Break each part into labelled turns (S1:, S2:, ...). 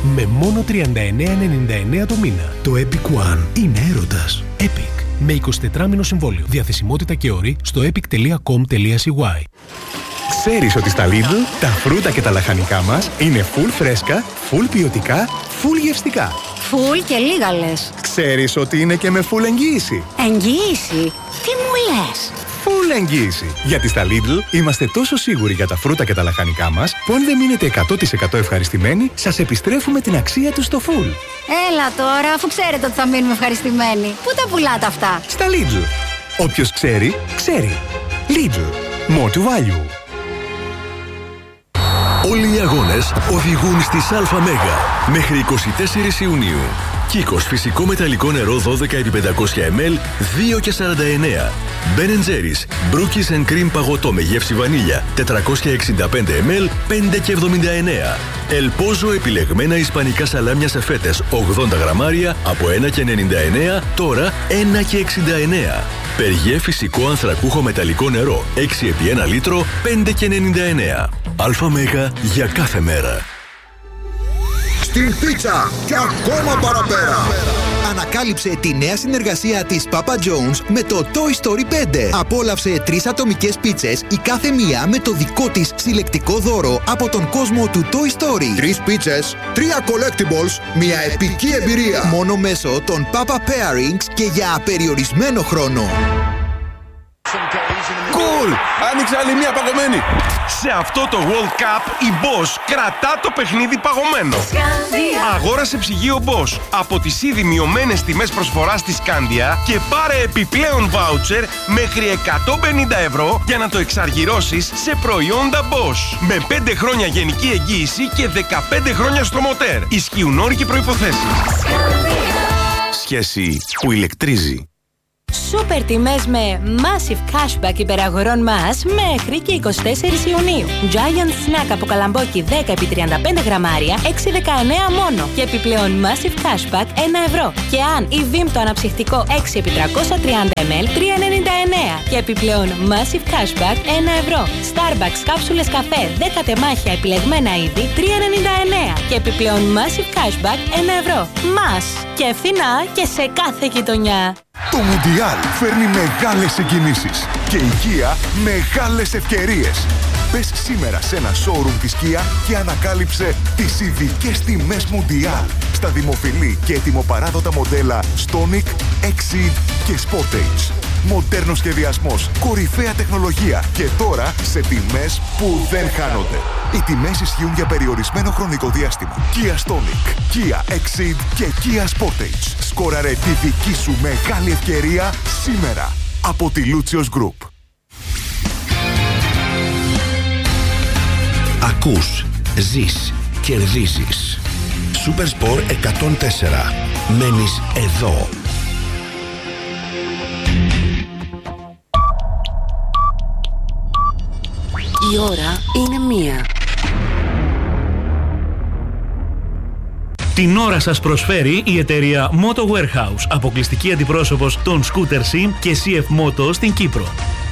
S1: με μόνο 39,99 το μήνα. Το Epic One είναι έρωτας. Epic. Με 24μηνο συμβόλαιο. Διαθεσιμότητα και όροι στο epic.com.cy.
S2: Ξέρεις ότι στα Lidl τα φρούτα και τα λαχανικά μας είναι full φρέσκα, full ποιοτικά, full γευστικά.
S3: Full και λίγα λες.
S2: Ξέρεις ότι είναι και με full εγγύηση.
S3: Εγγύηση? Τι μου λες?
S2: Full εγγύηση. Γιατί στα Lidl είμαστε τόσο σίγουροι για τα φρούτα και τα λαχανικά μας που αν δεν μείνετε 100% ευχαριστημένοι, σας επιστρέφουμε την αξία τους στο full.
S3: Έλα τώρα, αφού ξέρετε ότι θα μείνουμε ευχαριστημένοι. Πού τα πουλάτε αυτά?
S2: Στα Lidl. Όποιος ξέρει, ξέρει. Lidl. More to value.
S4: Όλοι οι αγώνες οδηγούν στις ΑΜΕΓΑ μέχρι 24 Ιουνίου. Κίκος φυσικό μεταλλικό νερό 12x500 ml 2,49. Ben & Jerry's Brookies and Cream παγωτό με γεύση βανίλια 465 ml 5,79. Ελπόζο επιλεγμένα ισπανικά σαλάμια σε φέτες 80 γραμμάρια από 1,99 τώρα 1,69. Περιγέ φυσικό ανθρακούχο μεταλλικό νερό 6x1 λίτρο 5,99. ΑΜΕΓΑ για κάθε μέρα.
S5: Στην πίτσα και ακόμα παραπέρα. Ανακάλυψε τη νέα συνεργασία της Papa John's με το Toy Story 5. Απόλαυσε 3 ατομικές πίτσες, η κάθε μία με το δικό της συλλεκτικό δώρο από τον κόσμο του Toy Story. 3 πίτσες, 3 collectibles, μια επική εμπειρία. Μόνο μέσω των Papa Pairings και για απεριορισμένο χρόνο.
S6: Cool! Άνοιξε άλλη μία παγωμένη! Σε αυτό το World Cup η Bosch κρατά το παιχνίδι παγωμένο. Αγόρασε ψυγείο Bosch από τις ήδη μειωμένες τιμές προσφοράς της Scandia και πάρε επιπλέον voucher μέχρι 150 ευρώ για να το εξαργυρώσεις σε προϊόντα Bosch. Με 5 χρόνια γενική εγγύηση και 15 χρόνια στο μοτέρ. Ισχύουν όροι και προϋποθέσεις. Σχέση που ηλεκτρίζει.
S7: Σούπερ τιμές με Massive Cashback υπεραγορών μας μέχρι και 24 Ιουνίου. Giant Snack από καλαμπόκι 10x35 γραμμάρια 6,19 μόνο. Και επιπλέον Massive Cashback 1 ευρώ. Και αν η Vim το αναψυχτικό 6x330 ml 3,99. Και επιπλέον Massive Cashback 1 ευρώ. Starbucks κάψουλες καφέ 10 τεμάχια επιλεγμένα είδη 3,99. Και επιπλέον Massive Cashback 1 ευρώ. Μας και φθηνά και σε κάθε γειτονιά.
S8: Το Μουντιάλ φέρνει μεγάλες συγκινήσεις και η Kia μεγάλες ευκαιρίες. Μπες σήμερα σε ένα showroom της Kia και ανακάλυψε τις ειδικές τιμές Μουντιάλ στα δημοφιλή και ετοιμοπαράδοτα μοντέλα Stonic, Exceed και Sportage. Μοντέρνος σχεδιασμός, κορυφαία τεχνολογία και τώρα σε τιμές που δεν χάνονται. Οι τιμές ισχύουν για περιορισμένο χρονικό διάστημα. Kia Stonic, Kia Exceed και Kia Sportage. Σκόραρε τη δική σου μεγάλη ευκαιρία σήμερα από τη Lucius Group.
S9: Ακούς, ζεις, κερδίζεις. Supersport 104. Μένεις εδώ.
S10: Η ώρα είναι 1.
S11: Την ώρα σας προσφέρει η εταιρεία Moto Warehouse, αποκλειστική αντιπρόσωπος των Scooter Sim και CF Moto στην Κύπρο.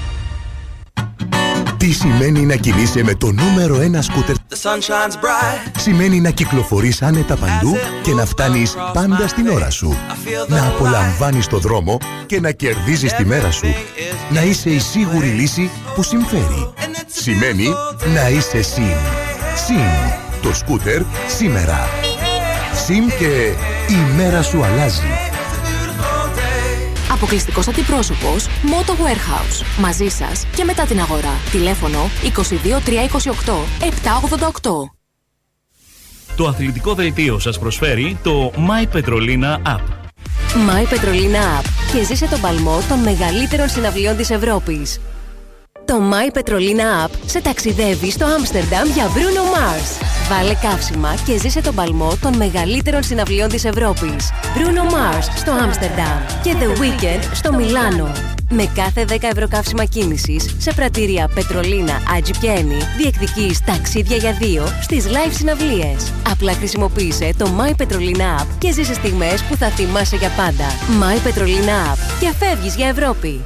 S8: Τι σημαίνει να κινείσαι με το νούμερο 1 σκούτερ? Σημαίνει να κυκλοφορείς άνετα παντού και να φτάνεις πάντα στην ώρα σου. Να απολαμβάνεις το δρόμο και να κερδίζεις τη μέρα σου. Να είσαι η σίγουρη λύση που συμφέρει. Σημαίνει να είσαι Sim. Sim. Το σκούτερ σήμερα. Sim και η μέρα σου αλλάζει.
S10: Αποκλειστικός αντιπρόσωπος Moto Warehouse. Μαζί σας και μετά την αγορά. Τηλέφωνο 22 328 788.
S11: Το αθλητικό δελτίο σας προσφέρει το My Petrolina App.
S10: My Petrolina App και ζήσε τον παλμό των μεγαλύτερων συναυλιών της Ευρώπης. Το My Petrolina App σε ταξιδεύει στο Άμστερνταμ για Bruno Mars. Βάλε καύσιμα και ζήσε τον παλμό των μεγαλύτερων συναυλιών της Ευρώπης. Bruno Mars στο Άμστερνταμ και The Weeknd στο Μιλάνο. Με κάθε 10 ευρώ καύσιμα κίνησης σε πρατήρια Πετρολίνα, Άτζι και Ένι διεκδικείς ταξίδια για 2 στις live συναυλίες. Απλά χρησιμοποίησε το My Petrolina App και ζήσε στιγμές που θα θυμάσαι για πάντα. My Petrolina App και φεύγεις για Ευρώπη.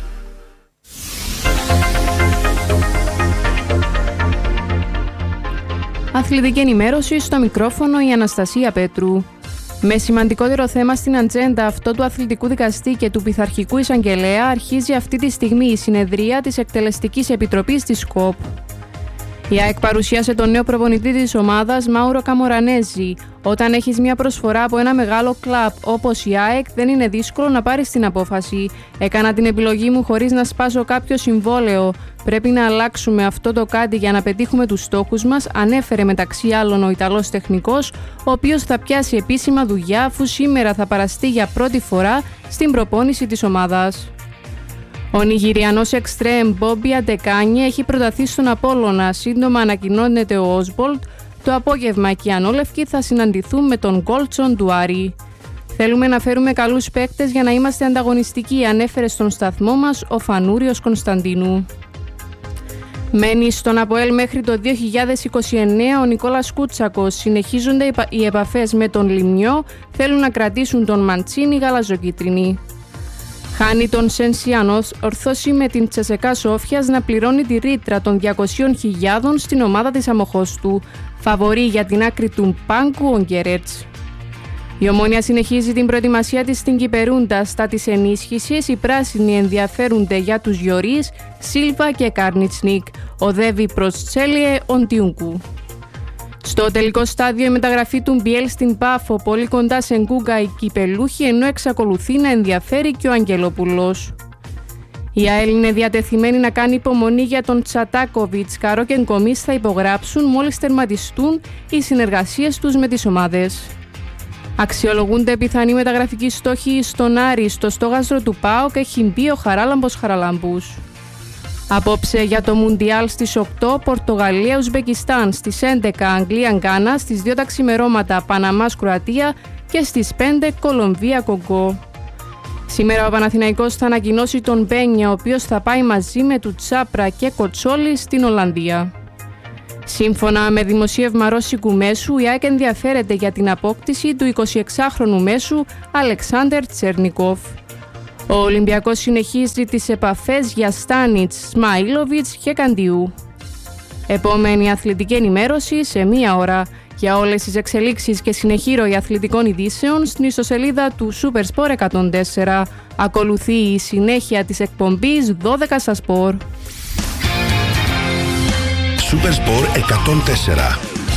S12: Αθλητική ενημέρωση, στο μικρόφωνο η Αναστασία Πέτρου. Με σημαντικότερο θέμα στην ατζέντα αυτό του αθλητικού δικαστή και του πειθαρχικού εισαγγελέα, αρχίζει αυτή τη στιγμή η συνεδρία της Εκτελεστικής Επιτροπής της ΚΟΠ. Η ΑΕΚ παρουσίασε τον νέο προπονητή της ομάδας, Μάουρο Καμορανέζη. Όταν έχεις μια προσφορά από ένα μεγάλο κλαμπ όπως η ΑΕΚ, δεν είναι δύσκολο να πάρεις την απόφαση. Έκανα την επιλογή μου χωρίς να σπάσω κάποιο συμβόλαιο. Πρέπει να αλλάξουμε αυτό το κάτι για να πετύχουμε τους στόχους μας, ανέφερε μεταξύ άλλων ο Ιταλός τεχνικός, ο οποίος θα πιάσει επίσημα δουλειά αφού σήμερα θα παραστεί για πρώτη φορά στην προπόνηση της ομάδας. Ο Νιγηριανός εξτρέμ Μπόμπι Αντεκάνιε έχει προταθεί στον Απόλλωνα. Σύντομα ανακοινώνεται ο Όσμπολτ. Το απόγευμα οι Κιανόλευκοι θα συναντηθούν με τον Γκόλτσον του Άρη. Θέλουμε να φέρουμε καλούς παίκτες για να είμαστε ανταγωνιστικοί, ανέφερε στον σταθμό μας ο Φανούριος Κωνσταντίνου. Μένει στον ΑΠΟΕΛ μέχρι το 2029 ο Νικόλας Κούτσακος. Συνεχίζονται οι επαφές με τον Λιμιό. Θέλουν να κρατήσουν τον Μαντσίνη γαλαζοκίτρινη. Χάνει τον Σενσιάνος, ορθώσει με την Τσεσεκά Σόφιας να πληρώνει τη ρήτρα των 200.000 στην ομάδα της Αμοχώστου. Φαβορεί για την άκρη του Πάγκου ο Γκέρετς. Η Ομόνια συνεχίζει την προετοιμασία της στην Κυπερούντα. Στα της ενίσχυσης, οι πράσινοι ενδιαφέρονται για τους Γιωρίς, Σίλβα και Κάρνιτσνικ. Οδεύει προς Τσέλιε Οντιούγκου. Στο τελικό στάδιο η μεταγραφή του Μπιέλ στην Πάφο, πολύ κοντά σε Γκούγκα οι κυπελούχοι, ενώ εξακολουθεί να ενδιαφέρει και ο Αγγελόπουλος. Η ΑΕΛ είναι διατεθειμένη να κάνει υπομονή για τον Τσατάκοβιτς. Καρό και Γκομής θα υπογράψουν μόλις τερματιστούν οι συνεργασίες τους με τις ομάδες. Αξιολογούνται πιθανοί μεταγραφικοί στόχοι στον Άρη. Στο στόχαστρο του ΠΑΟΚ έχει μπει ο Χαράλαμπος Χαραλάμπους. Απόψε για το Μουντιάλ στις 8, Πορτογαλία-Ουσμπεκιστάν, στις 11 Αγγλία-Γκάνα, στις 2 τα ξημερώματα Παναμάς-Κροατία και στις 5 Κολομβία-Κογκό. Σήμερα ο Παναθηναϊκός θα ανακοινώσει τον Μπένια, ο οποίος θα πάει μαζί με του Τσάπρα και Κοτσόλη στην Ολλανδία. Σύμφωνα με δημοσίευμα ρώσικου μέσου, η ΑΕΚ ενδιαφέρεται για την απόκτηση του 26χρονου μέσου Αλεξάντερ Τσέρνικοφ. Ο Ολυμπιακός συνεχίζει τις επαφές για Στάνιτς, Σμαΐλοβιτς και Καντιού. Επόμενη αθλητική ενημέρωση σε 1 ώρα. Για όλες τις εξελίξεις και συνεχή ροή αθλητικών ειδήσεων στην ιστοσελίδα του Super Sport 104. Ακολουθεί η συνέχεια της εκπομπής 12 στα Σπορ.
S9: Super Sport 104.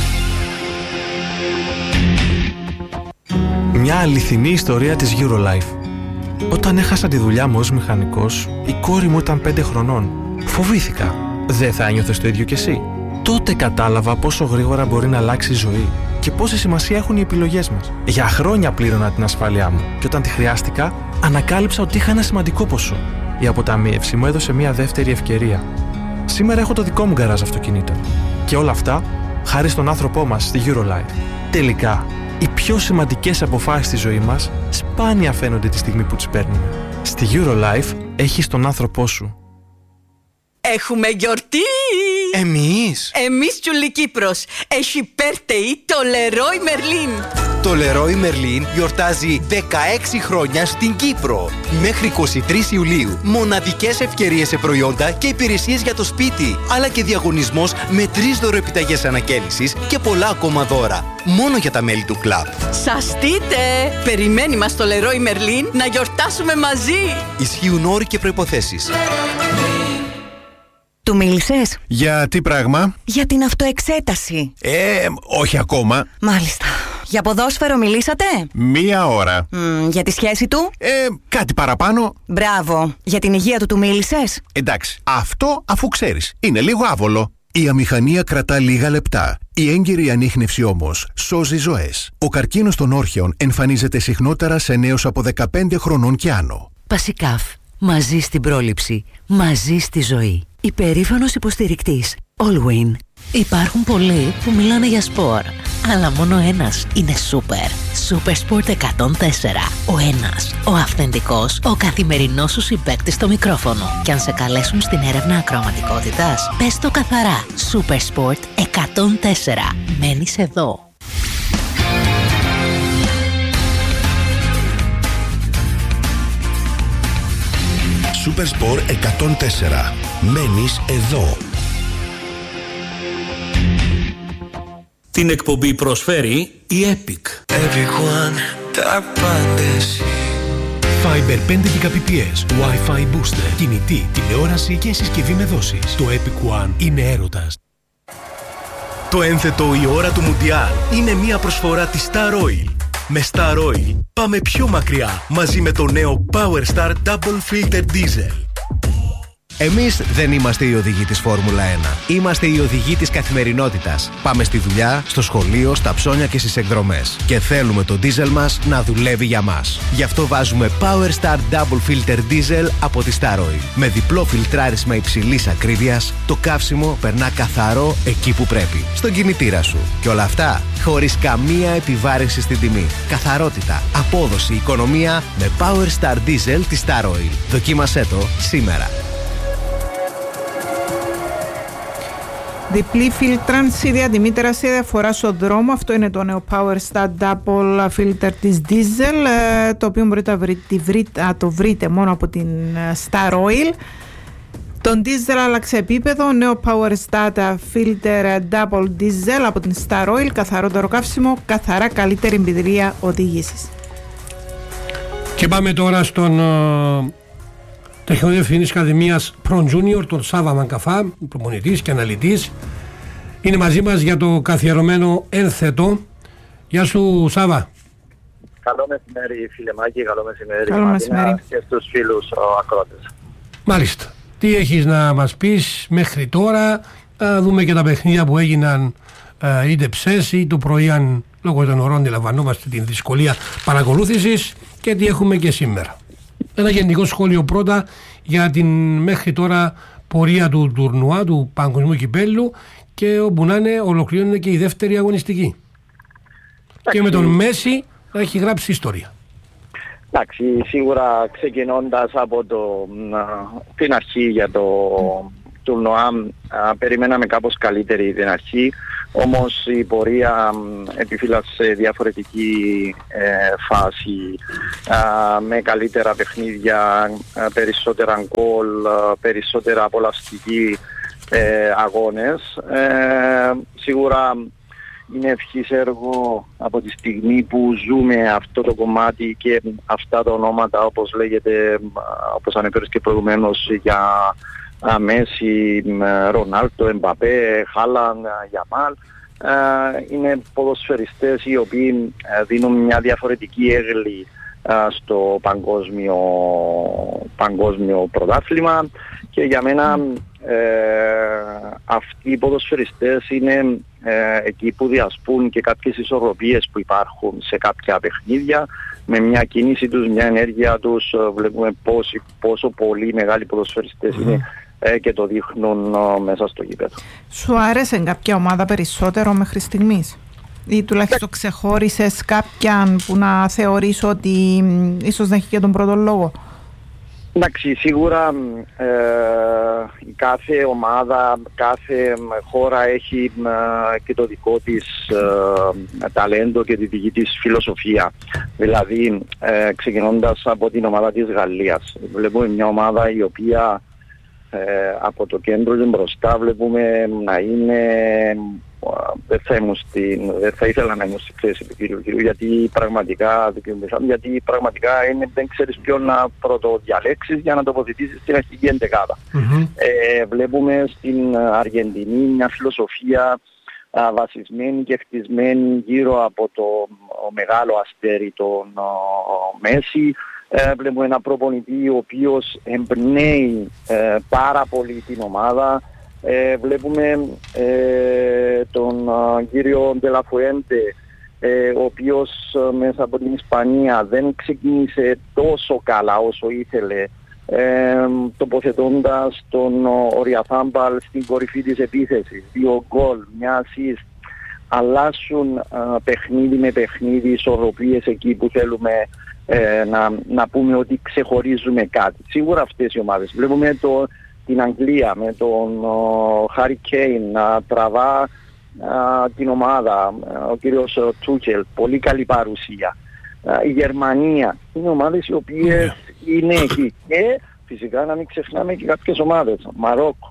S13: Μια αληθινή ιστορία της Eurolife. Όταν έχασα τη δουλειά μου ως μηχανικός, η κόρη μου ήταν 5 χρονών. Φοβήθηκα. Δεν θα ένιωθες το ίδιο κι εσύ? Τότε κατάλαβα πόσο γρήγορα μπορεί να αλλάξει η ζωή και πόση σημασία έχουν οι επιλογές μας. Για χρόνια πλήρωνα την ασφάλειά μου και όταν τη χρειάστηκα, ανακάλυψα ότι είχα ένα σημαντικό ποσό. Η αποταμίευση μου έδωσε μια δεύτερη ευκαιρία. Σήμερα έχω το δικό μου γκαράζ αυτοκινήτων. Και όλα αυτά χάρη στον άνθρωπό μας στη Eurolife. Τελικά, οι πιο σημαντικές αποφάσεις στη ζωή μας σπάνια φαίνονται τη στιγμή που τις παίρνουμε. Στη Eurolife έχεις τον άνθρωπό σου.
S14: Έχουμε γιορτή!
S15: Εμείς
S14: Τζουλή Κύπρος. Έχει birthday το Leroy Merlin.
S15: Το Leroy Merlin γιορτάζει 16 χρόνια στην Κύπρο. Μέχρι 23 Ιουλίου. Μοναδικές ευκαιρίες σε προϊόντα και υπηρεσίες για το σπίτι. Αλλά και διαγωνισμός με 3 δωροεπιταγές ανακαίνησης και πολλά ακόμα δώρα. Μόνο για τα μέλη του κλαμπ.
S14: Σαστείτε! Περιμένει μας το Leroy Merlin να γιορτάσουμε μαζί.
S15: Ισχύουν όροι και προϋποθέσεις.
S16: Του μίλησες?
S17: Για τι πράγμα?
S16: Για την αυτοεξέταση.
S17: Όχι ακόμα.
S16: Μάλιστα. Για ποδόσφαιρο μιλήσατε?
S17: 1 ώρα.
S16: Για τη σχέση του?
S17: Κάτι παραπάνω.
S16: Μπράβο. Για την υγεία του μίλησες?
S17: Εντάξει. Αυτό αφού ξέρεις. Είναι λίγο άβολο. Η αμηχανία κρατά λίγα λεπτά. Η έγκαιρη ανίχνευση όμως σώζει ζωές. Ο καρκίνος των όρχεων εμφανίζεται συχνότερα σε νέους από 15 χρονών και άνω.
S18: Πασικάφ. Μαζί στην πρόληψη. Μαζί στη ζωή. Υπερήφανος υποστηρικτής. Allwyn. Υπάρχουν πολλοί που μιλάνε για σπορ, αλλά μόνο ένας είναι σούπερ. Super Sport 104. Ο ένας, ο αυθεντικός, ο καθημερινός σου συμπαίκτης στο μικρόφωνο. Και αν σε καλέσουν στην έρευνα ακροαματικότητας, πες το καθαρά. Super Sport 104. Μένεις εδώ.
S9: Super Sport 104. Μένεις εδώ.
S11: Την εκπομπή προσφέρει η Epic.
S1: Fiber 5 Gbps, Wi-Fi booster, κινητή, τηλεόραση και συσκευή με δόσεις. Το Epic One είναι έρωτας.
S19: Το ένθετο η ώρα του Μουντιάλ είναι μια προσφορά της Star Oil. Με Star Oil πάμε πιο μακριά μαζί με το νέο Power Star Double Filter Diesel.
S20: Εμείς δεν είμαστε οι οδηγοί της Φόρμουλα 1. Είμαστε οι οδηγοί της καθημερινότητας. Πάμε στη δουλειά, στο σχολείο, στα ψώνια και στις εκδρομές. Και θέλουμε το diesel μας να δουλεύει για μας. Γι' αυτό βάζουμε Power Star Double Filter Diesel από τη Star Oil. Με διπλό φιλτράρισμα υψηλής ακρίβειας, το καύσιμο περνά καθαρό εκεί που πρέπει. Στον κινητήρα σου. Και όλα αυτά χωρίς καμία επιβάρυνση στην τιμή. Καθαρότητα, απόδοση, οικονομία με Power Star Diesel της Star Oil. Δοκίμασέ το σήμερα.
S21: Διπλή φίλτρανση διατιμήτερα σε διαφορά στον δρόμο. Αυτό είναι το νέο Power Star Double Filter της Diesel, το οποίο μπορείτε να το βρείτε μόνο από την Star Oil. Τον Diesel άλλαξε επίπεδο. Νέο Power Star Filter Double Diesel από την Star Oil. Καθαρότερο καύσιμο, καθαρά καλύτερη εμπειρία οδήγησης.
S22: Και πάμε τώρα στον Τεχνικό Διευθυντής Ακαδημίας Pro Junior, τον Σάβα Μανκαφά, προπονητής και αναλυτής. Είναι μαζί μας για το καθιερωμένο ένθετο. Γεια σου Σάβα.
S23: Καλό μεσημέρι φίλε Μάκη, καλό μεσημέρι.
S21: Καλό μεσημέρι.
S23: Και στους φίλους ακρότες.
S22: Μάλιστα. Τι έχεις να μας πεις μέχρι τώρα? Να δούμε και τα παιχνίδια που έγιναν είτε ψες ή το πρωί, αν λόγω των ωρών αντιλαμβανόμαστε την δυσκολία παρακολούθησης, και τι έχουμε και σήμερα. Ένα γενικό σχόλιο πρώτα για την μέχρι τώρα πορεία του τουρνουά, του παγκοσμίου κυπέλλου, και όπου να είναι ολοκληρώνεται και η δεύτερη αγωνιστική. Και με τον Μέση να έχει γράψει ιστορία.
S23: Εντάξει, σίγουρα ξεκινώντας από την αρχή για το τουρνουά, περιμέναμε κάπως καλύτερη την αρχή, όμως η πορεία επιφύλαξε διαφορετική φάση, με καλύτερα παιχνίδια, περισσότερα γκολ, περισσότερα απολαυστικοί αγώνες. Σίγουρα είναι ευχής έργο από τη στιγμή που ζούμε αυτό το κομμάτι και αυτά τα ονόματα, όπως λέγεται, όπως ανέφερες και προηγουμένως, για Μέση, Ρονάλντο, Εμπαπέ, Χάλαν, Γιαμάλ. Είναι ποδοσφαιριστές οι οποίοι δίνουν μια διαφορετική έγκλη στο παγκόσμιο πρωτάθλημα, και για μένα αυτοί οι ποδοσφαιριστές είναι εκεί που διασπούν και κάποιες ισορροπίες που υπάρχουν σε κάποια παιχνίδια. Με μια κίνηση τους, μια ενέργεια τους, βλέπουμε πόσο πολύ μεγάλοι ποδοσφαιριστές είναι και το δείχνουν μέσα στο γήπεδο.
S21: Σου άρεσε κάποια ομάδα περισσότερο μέχρι στιγμής, ή τουλάχιστον ξεχώρισες κάποιαν που να θεωρείς ότι ίσως να έχει και τον πρώτο λόγο?
S23: Εντάξει, σίγουρα κάθε ομάδα, κάθε χώρα έχει και το δικό της ταλέντο και τη δική της φιλοσοφία. Δηλαδή, ξεκινώντας από την ομάδα της Γαλλίας, βλέπουμε μια ομάδα η οποία από το κέντρο και μπροστά βλέπουμε να είναι, δεν θα ήθελα να ήμουν στη θέση του κύριου, γιατί πραγματικά είναι, δεν ξέρεις ποιον να πρωτοδιαλέξεις για να τοποθετήσεις στην αρχική εντεκάδα. Βλέπουμε στην Αργεντινή μια φιλοσοφία βασισμένη και χτισμένη γύρω από το μεγάλο αστέρι τον Μέση. Βλέπουμε ένα προπονητή ο οποίος εμπνέει πάρα πολύ την ομάδα. Βλέπουμε τον κύριο Ντελαφουέντε, ο οποίος μέσα από την Ισπανία δεν ξεκίνησε τόσο καλά όσο ήθελε, τοποθετώντας τον Οριαθάμπαλ στην κορυφή της επίθεσης, 2 γκολ, μια assist. Αλλάσουν παιχνίδι με παιχνίδι, ισορροπίες εκεί που θέλουμε να πούμε ότι ξεχωρίζουμε κάτι. Σίγουρα αυτές οι ομάδες. Βλέπουμε την Αγγλία με τον Χάρι Κέιν να τραβά την ομάδα, ο κύριος Τούχελ, πολύ καλή παρουσία. Η Γερμανία, είναι ομάδες οι οποίες είναι εκεί. Και φυσικά να μην ξεχνάμε και κάποιες ομάδες. Μαρόκο,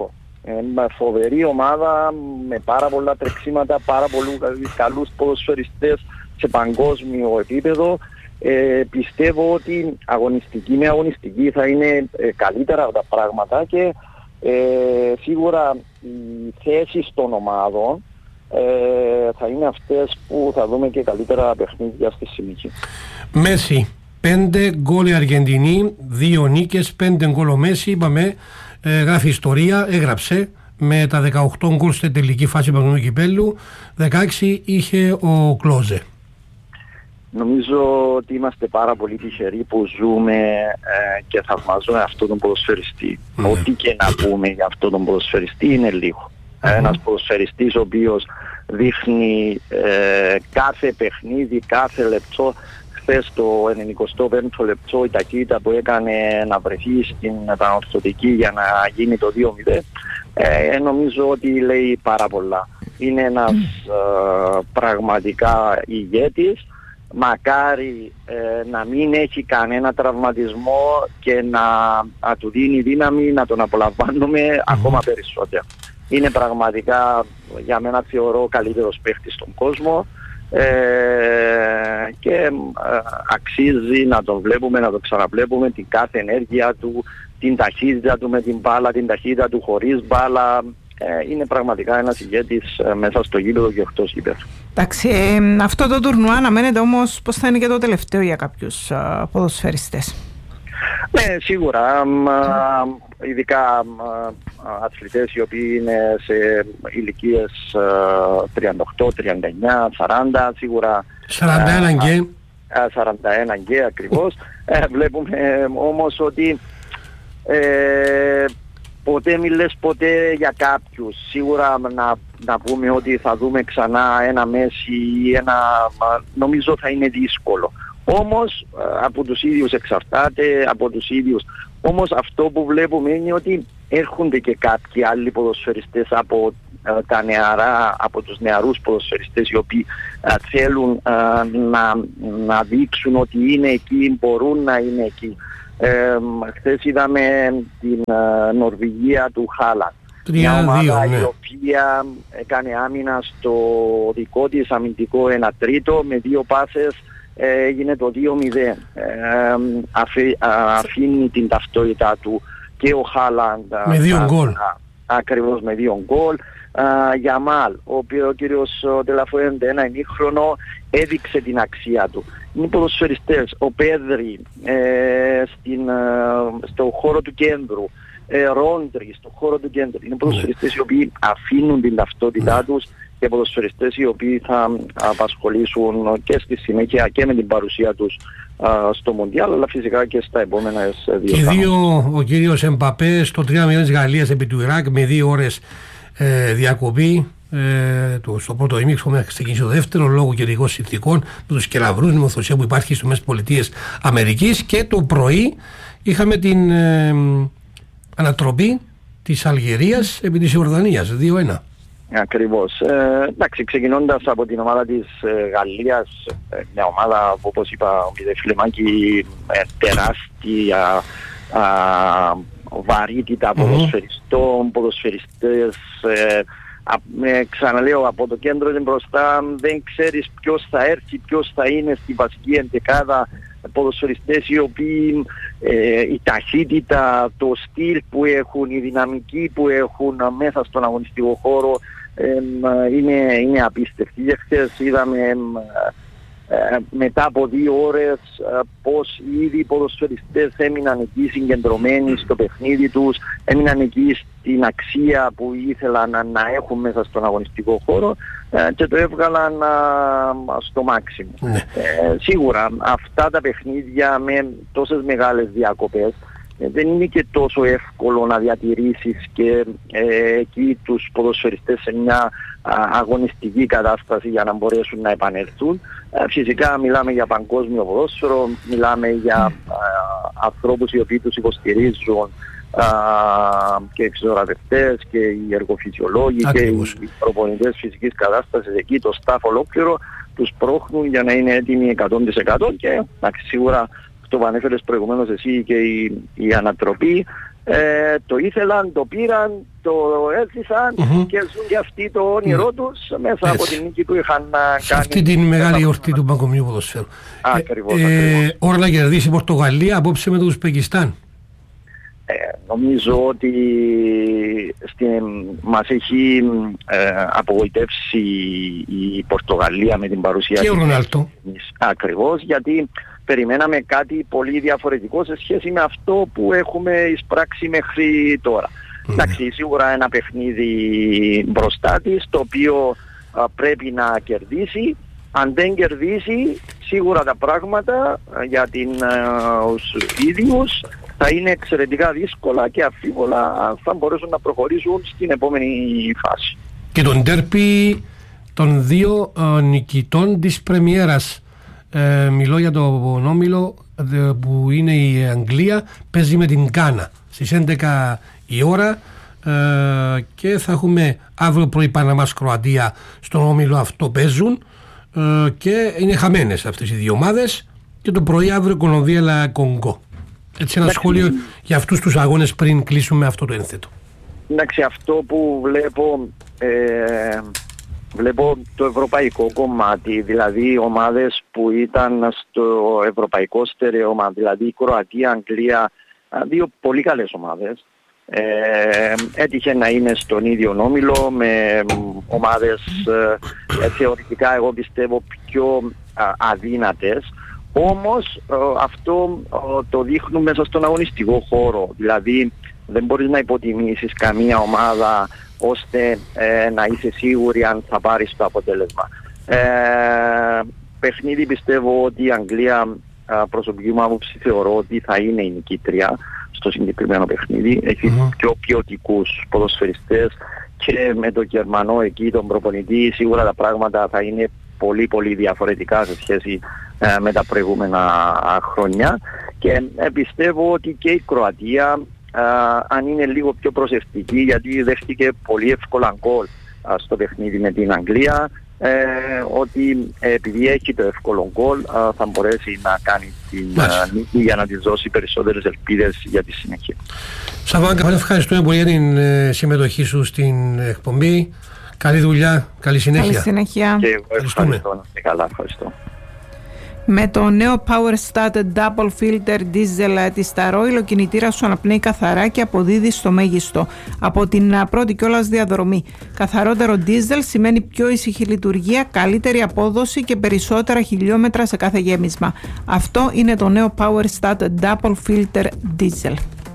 S23: φοβερή ομάδα με πάρα πολλά τρεξίματα, πάρα πολλούς καλούς ποδοσφαιριστές σε παγκόσμιο επίπεδο. Πιστεύω ότι αγωνιστική με αγωνιστική θα είναι καλύτερα τα πράγματα και σίγουρα οι θέσεις των ομάδων θα είναι αυτές που θα δούμε και καλύτερα παιχνίδια στη συνέχεια.
S22: Μέση, 5 γκολ η Αργεντινή, 2 νίκες, 5 γκολ ο Μέση, είπαμε, γράφει ιστορία, έγραψε με τα 18 γκολ στην τελική φάση παγκοσμίου κυπέλλου, 16 είχε ο Κλόζε.
S23: Νομίζω ότι είμαστε πάρα πολύ τυχεροί που ζούμε και θαυμαζούμε αυτόν τον ποδοσφαιριστή. Ό,τι και να πούμε για αυτόν τον ποδοσφαιριστή είναι λίγο. Ένας ποδοσφαιριστής ο οποίος δείχνει κάθε παιχνίδι, κάθε λεπτό. Χθες το 95ο λεπτό η ταχύτητα που έκανε να βρεθεί στην επανορθωτική για να γίνει το 2-0, νομίζω ότι λέει πάρα πολλά. Είναι ένας πραγματικά ηγέτης. Μακάρι να μην έχει κανένα τραυματισμό και να του δίνει δύναμη, να τον απολαμβάνουμε ακόμα περισσότερο. Είναι πραγματικά για μένα θεωρώ καλύτερος παίχτης στον κόσμο και αξίζει να τον βλέπουμε, να τον ξαναβλέπουμε, την κάθε ενέργεια του, την ταχύτητα του με την μπάλα, την ταχύτητα του χωρίς μπάλα. Είναι πραγματικά ένας ηγέτης μέσα στο γήπεδο και εκτός γήπεδου.
S21: Εντάξει, αυτό το τουρνουά αναμένεται όμως πως θα είναι και το τελευταίο για κάποιους ποδοσφαιριστές.
S23: Ναι, σίγουρα, ειδικά αθλητές οι οποίοι είναι σε ηλικίες 38, 39, 40, σίγουρα
S22: 41 και
S23: 41 και ακριβώς. Βλέπουμε όμως ότι ποτέ μη λες ποτέ για κάποιους. Σίγουρα να πούμε ότι θα δούμε ξανά ένα Μέση ή νομίζω θα είναι δύσκολο. Όμως από τους ίδιους εξαρτάται, από τους ίδιους. Όμως αυτό που βλέπουμε είναι ότι έρχονται και κάποιοι άλλοι ποδοσφαιριστές από τα νεαρά, από τους νεαρούς ποδοσφαιριστές οι οποίοι θέλουν να δείξουν ότι είναι εκεί, μπορούν να είναι εκεί. Χθες είδαμε την Νορβηγία του Χάλαντ. Μια ομάδα η οποία έκανε άμυνα στο δικό της αμυντικό 1/3 με 2 πάσες έγινε το 2-0. Αφήνει την ταυτότητά του και ο Χάλαντ
S22: με 2 γκολ.
S23: Ακριβώς με 2 γκολ. Γιαμάλ, ο οποίος ο κύριος Τελαφουέντε ένα ημίχρονο έδειξε την αξία του. Είναι ποδοσφαιριστές, ο Πέδρη στο χώρο του κέντρου, Ρόντρι στο χώρο του κέντρου. Είναι ποδοσφαιριστές οι οποίοι αφήνουν την ταυτότητά τους και ποδοσφαιριστές οι οποίοι θα απασχολήσουν και στη συνέχεια και με την παρουσία τους στο Μουντιάλ, αλλά φυσικά και στα επόμενα 2
S22: χρόνια. Και ο κύριος Εμπαπέ στο 3-0 της Γαλλίας επί του Ιράκ με 2 ώρες διακοπή στο πρώτο ημίχρονο μέχρι ξεκινήσει το δεύτερο λόγω καιρικών συνθηκών με τους κεραυρούς νομοθεσία που υπάρχει στις ΗΠΑ, και το πρωί είχαμε την ανατροπή της Αλγερίας επί της Ιορδανίας 2-1.
S23: Ακριβώς. Εντάξει, ξεκινώντας από την ομάδα της Γαλλίας, μια ομάδα που όπως είπα ο Φιλεμάκη τεράστια βαρύτητα ποδοσφαιριστών, ποδοσφαιριστές, ξαναλέω από το κέντρο και μπροστά δεν ξέρεις ποιος θα έρθει, ποιος θα είναι στη βασική εντεκάδα, ποδοσφαιριστές οι οποίοι η ταχύτητα, το στυλ που έχουν, η δυναμική που έχουν μέσα στον αγωνιστικό χώρο είναι απίστευτη. Και χθες είδαμε μετά από 2 ώρες πως ήδη οι ποδοσφαιριστές έμειναν εκεί συγκεντρωμένοι στο παιχνίδι τους, έμειναν εκεί στην αξία που ήθελαν να έχουν μέσα στον αγωνιστικό χώρο και το έβγαλαν στο μάξιμο. Σίγουρα αυτά τα παιχνίδια με τόσες μεγάλες διακοπές δεν είναι και τόσο εύκολο να διατηρήσεις και εκεί τους ποδοσφαιριστές σε μια αγωνιστική κατάσταση για να μπορέσουν να επανέλθουν. Φυσικά μιλάμε για παγκόσμιο ποδόσφαιρο, μιλάμε για ανθρώπους οι οποίοι τους υποστηρίζουν και οι φυσιοθεραπευτές και οι εργοφυσιολόγοι και οι προπονητές φυσικής κατάστασης εκεί, το staff ολόκληρο τους πρόχνουν για να είναι έτοιμοι 100% και σίγουρα αυτό που ανέφερες προηγουμένως εσύ και η ανατροπή το ήθελαν, το πήραν, το έζησαν και ζουν και αυτοί το όνειρό τους μέσα από την νίκη που είχαν κάνει.
S22: Σε αυτή την μεγάλη εορτή του παγκοσμίου ποδοσφαίρου.
S23: Ακριβώς.
S22: Ώρα να κερδίσει η Πορτογαλία απόψε με το Ουσπεκιστάν.
S23: Νομίζω ότι μας έχει απογοητεύσει η Πορτογαλία με την παρουσία
S22: και ο Ρονάλντο.
S23: Ακριβώς, γιατί περιμέναμε κάτι πολύ διαφορετικό σε σχέση με αυτό που έχουμε εισπράξει μέχρι τώρα. Εντάξει, σίγουρα ένα παιχνίδι μπροστά της, το οποίο πρέπει να κερδίσει. Αν δεν κερδίσει, σίγουρα τα πράγματα για τους ίδιους θα είναι εξαιρετικά δύσκολα και αμφίβολα θα μπορέσουν να προχωρήσουν στην επόμενη φάση.
S22: Και τον ντέρπι των δύο νικητών της πρεμιέρας, μιλώ για το όμιλο που είναι η Αγγλία, παίζει με την Γκάνα στις 11 η ώρα και θα έχουμε αύριο πρωί Παναμάς Κροατία στον όμιλο αυτό παίζουν και είναι χαμένες αυτές οι δύο ομάδες και το πρωί αύριο Κολομβία Κονγκό. Έτσι ένα σχόλιο για αυτούς τους αγώνες πριν κλείσουμε αυτό το ένθετο.
S23: Εντάξει, αυτό που βλέπω το ευρωπαϊκό κομμάτι, δηλαδή ομάδες που ήταν στο ευρωπαϊκό στερεώμα, δηλαδή η Κροατία, Αγγλία, δύο πολύ καλές ομάδες. Έτυχε να είναι στον ίδιο όμιλο με ομάδες θεωρητικά εγώ πιστεύω πιο αδύνατες. Όμως αυτό το δείχνουν μέσα στον αγωνιστικό χώρο, δηλαδή δεν μπορείς να υποτιμήσεις καμία ομάδα ώστε να είσαι σίγουρη αν θα πάρεις το αποτέλεσμα. Παιχνίδι πιστεύω ότι η Αγγλία, προσωπική μου άποψη, θεωρώ ότι θα είναι η νικήτρια στο συγκεκριμένο παιχνίδι. Έχει πιο ποιοτικούς ποδοσφαιριστές και με τον Γερμανό εκεί τον προπονητή σίγουρα τα πράγματα θα είναι πολύ πολύ διαφορετικά σε σχέση με τα προηγούμενα χρόνια και πιστεύω ότι και η Κροατία αν είναι λίγο πιο προσεκτική, γιατί δέχτηκε πολύ εύκολα γκολ στο παιχνίδι με την Αγγλία, ότι επειδή έχει το εύκολο γκολ θα μπορέσει να κάνει την νίκη για να της δώσει περισσότερες ελπίδες για τη συνέχεια.
S22: Σαββάγκα, ευχαριστούμε πολύ για την συμμετοχή σου στην εκπομπή. Καλή δουλειά, καλή συνέχεια.
S21: Καλή συνέχεια.
S23: Και εγώ ευχαριστώ. Καλά, ευχαριστώ.
S21: Με το νέο PowerStat Double Filter Diesel της Star Oil, ο κινητήρας σου αναπνέει καθαρά και αποδίδει στο μέγιστο από την πρώτη κιόλας διαδρομή. Καθαρότερο diesel σημαίνει πιο ήσυχη λειτουργία, καλύτερη απόδοση και περισσότερα χιλιόμετρα σε κάθε γέμισμα. Αυτό είναι το νέο PowerStat Double Filter Diesel.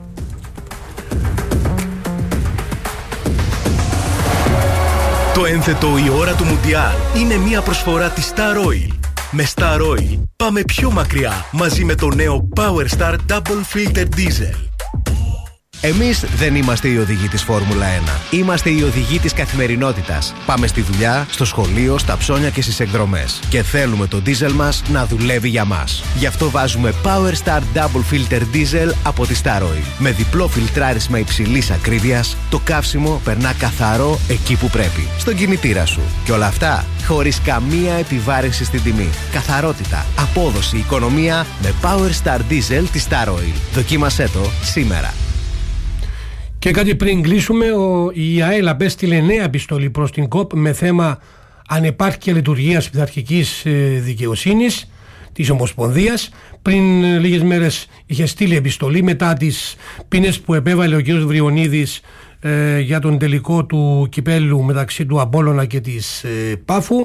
S19: Το ένθετο η ώρα του Μουντιάλ είναι μια προσφορά της Star Oil. Με Star Oil πάμε πιο μακριά μαζί με το νέο PowerStar Double Filter Diesel.
S20: Εμείς δεν είμαστε οι οδηγοί της Φόρμουλα 1. Είμαστε οι οδηγοί της καθημερινότητας. Πάμε στη δουλειά, στο σχολείο, στα ψώνια και στις εκδρομές. Και θέλουμε το diesel μας να δουλεύει για μας. Γι' αυτό βάζουμε PowerStar Double Filter Diesel από τη Star Oil. Με διπλό φιλτράρισμα υψηλής ακρίβειας, το καύσιμο περνά καθαρό εκεί που πρέπει. Στον κινητήρα σου. Και όλα αυτά χωρίς καμία επιβάρυνση στην τιμή. Καθαρότητα, απόδοση, οικονομία με PowerStar Diesel τη Star Oil. Δοκίμασέ το σήμερα.
S22: Και κάτι πριν κλείσουμε, η ΑΕΛ απέστειλε νέα επιστολή προς την ΚΟΠ με θέμα ανεπάρκεια λειτουργίας πειθαρχικής δικαιοσύνης της Ομοσπονδίας. Πριν λίγες μέρες είχε στείλει επιστολή μετά τις ποινές που επέβαλε ο κ. Βριονίδης για τον τελικό του κυπέλλου μεταξύ του Απόλλωνα και της Πάφου.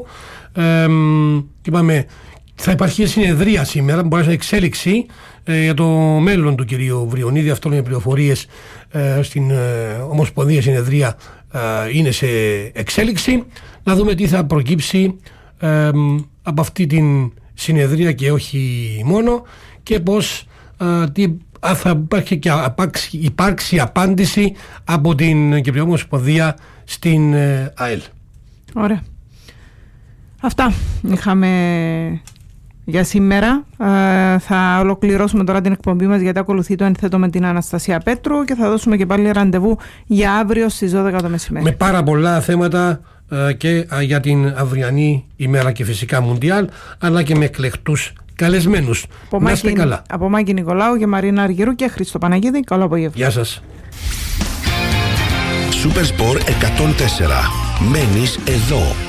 S22: Είπαμε, θα υπάρχει συνεδρία σήμερα, μπορεί να είναι εξέλιξη για το μέλλον του κυρίου Βριονίδη. Αυτό είναι πληροφορίες στην Ομοσπονδία. Συνεδρία είναι σε εξέλιξη. Να δούμε τι θα προκύψει από αυτή την συνεδρία και όχι μόνο, και πώς θα υπάρχει και υπάρξει απάντηση από την Κυπριακή Ομοσπονδία στην ΑΕΛ.
S21: Ωραία. Αυτά είχαμε για σήμερα. Θα ολοκληρώσουμε τώρα την εκπομπή μας, γιατί ακολουθεί το ένθετο με την Αναστασία Πέτρου και θα δώσουμε και πάλι ραντεβού για αύριο στις 12 το μεσημέρι.
S22: Με πάρα πολλά θέματα και για την αυριανή ημέρα και φυσικά Μουντιάλ, αλλά και με εκλεκτούς καλεσμένους. Να είστε καλά.
S21: Από Μάκη Νικολάου και Μαρίνα Αργυρού και Χρήστο Παναγίδη. Καλό απόγευμα.
S22: Γεια σας.
S9: Supersport 104. Μένεις εδώ.